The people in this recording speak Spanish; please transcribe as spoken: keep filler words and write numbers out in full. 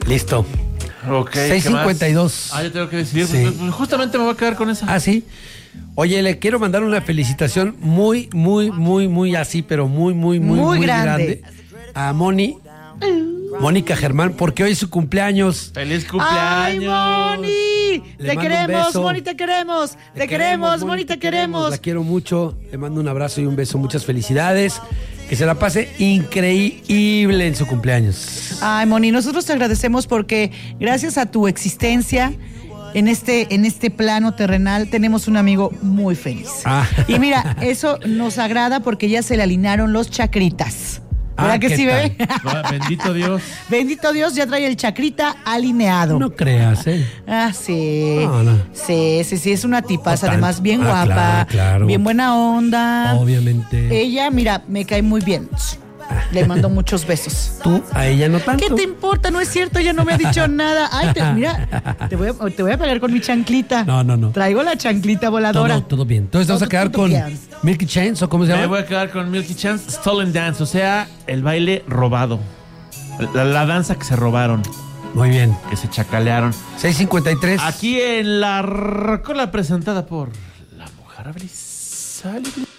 Listo. Ok. seis cincuenta y dos. Ah, yo tengo que decidir. Sí. Pues, justamente me voy a quedar con esa. Ah, sí. Oye, le quiero mandar una felicitación muy, muy, muy, muy así, pero muy, muy, muy, Muy muy, grande. grande a Moni, Mónica Germán, porque hoy es su cumpleaños. ¡Feliz ¡Ay, cumpleaños! Moni! Le Te mando un queremos, beso. Moni, te queremos. Te queremos, Moni, te queremos. La quiero mucho. Le mando un abrazo y un beso. Muchas felicidades. Que se la pase increíble en su cumpleaños. Ay, Moni, nosotros te agradecemos porque gracias a tu existencia en este, en este plano terrenal tenemos un amigo muy feliz. Ah. Y mira, eso nos agrada porque ya se le alinearon los chacritas. ¿Verdad Ah, que ¿qué sí, tal? bebé? Ah, Bendito Dios. Bendito Dios, ya trae el chacrita alineado. No creas, ¿eh? Ah, sí. No, no. Sí, sí, sí, es una tipaza, Total. además bien Ah, guapa, claro, claro. bien buena onda. Obviamente. Ella, mira, me cae muy bien. Le mando muchos besos. Tú a ella no tanto. ¿Qué te importa? No es cierto, ella no me ha dicho nada. Ay, te- mira, te voy, a, te voy a pegar con mi chanclita. No, no, no. Traigo la chanclita voladora. Todo, todo bien. Entonces, ¿te vas a Todo- quedar todo con bien. Milky Chance o cómo se Me llama? voy a quedar con Milky Chance Stolen Dance, o sea, el baile robado. La, la danza que se robaron, Muy bien. que se chacalearon. seis cincuenta y tres. Aquí en la rocola presentada por la mujer Abrisal.